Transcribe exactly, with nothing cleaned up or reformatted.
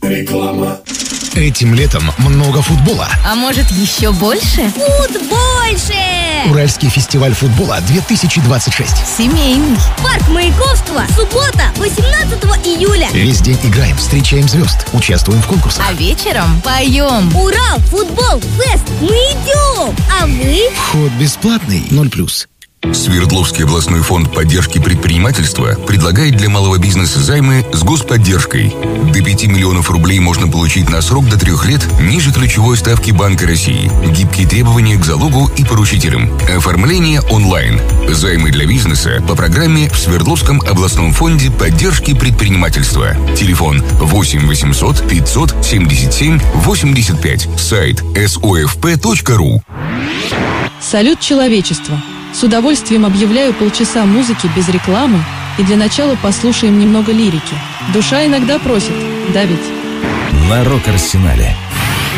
Реклама. Этим летом много футбола. А может, еще больше? Футбольше! Уральский фестиваль футбола две тысячи двадцать шесть. Семейный. Парк Маяковского. Суббота, восемнадцатого июля. Весь день играем, встречаем звезд, участвуем в конкурсах. А вечером поем. Урал, футбол, фест. Мы идем. А вы? Вход бесплатный. Ноль плюс. Свердловский областной фонд поддержки предпринимательства предлагает для малого бизнеса займы с господдержкой. До пяти миллионов рублей можно получить на срок до трех лет ниже ключевой ставки Банка России. Гибкие требования к залогу и поручителям. Оформление онлайн. Займы для бизнеса по программе в Свердловском областном фонде поддержки предпринимательства. Телефон восемь восемьсот пятьсот семьдесят семь восемьдесят пять. Сайт эс о эф пэ точка ру. Салют, человечество! С удовольствием объявляю полчаса музыки без рекламы, и для начала послушаем немного лирики. Душа иногда просит, да ведь? На Рок-Арсенале.